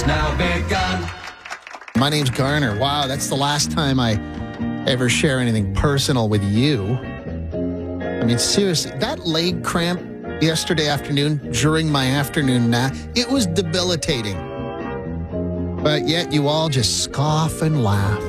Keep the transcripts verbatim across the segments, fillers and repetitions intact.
Now begun. My name's Garner. Wow, that's the last time I ever share anything personal with you. I mean, seriously, that leg cramp yesterday afternoon during my afternoon nap, it was debilitating. But yet you all just scoff and laugh.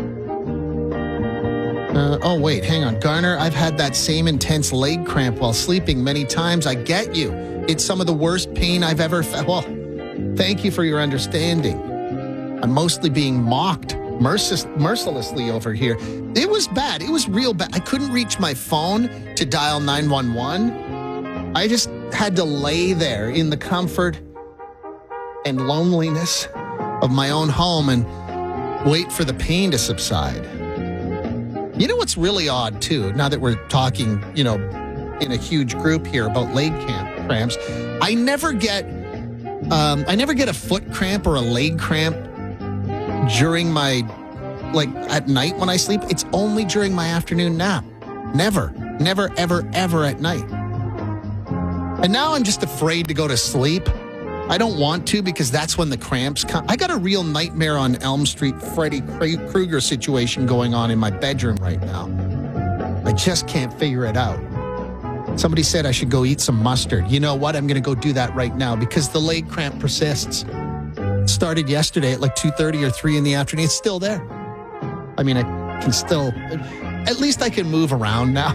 Uh, oh, wait, hang on. Garner, I've had that same intense leg cramp while sleeping many times. I get you. It's some of the worst pain I've ever felt. Well, thank you for your understanding. I'm mostly being mocked mercil- mercilessly over here. It was bad. It was real bad. I couldn't reach my phone to dial nine one one. I just had to lay there in the comfort and loneliness of my own home and wait for the pain to subside. You know what's really odd, too, now that we're talking, you know, in a huge group here about leg cramps, I never get, um, I never get a foot cramp or a leg cramp during my, like, at night when I sleep. It's only during my afternoon nap. Never, never, ever, ever at night. And now I'm just afraid to go to sleep. I don't want to because that's when the cramps come. I got a real Nightmare on Elm Street Freddy Krueger situation going on in my bedroom right now. I just can't figure it out. Somebody said I should go eat some mustard. You know what? I'm going to go do that right now because the leg cramp persists. It started yesterday at like two thirty or three in the afternoon. It's still there. I mean, I can still, at least I can move around now.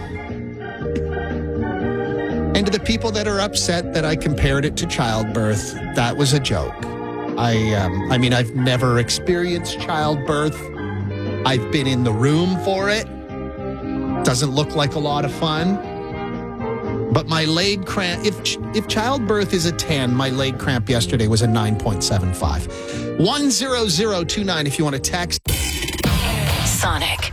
And to the people that are upset that I compared it to childbirth, that was a joke. I, um, I mean, I've never experienced childbirth. I've been in the room for it. Doesn't look like a lot of fun. But my leg cramp, if if childbirth is a ten, my leg cramp yesterday was a nine point seven five. one zero zero two nine if you want to text. Sonic.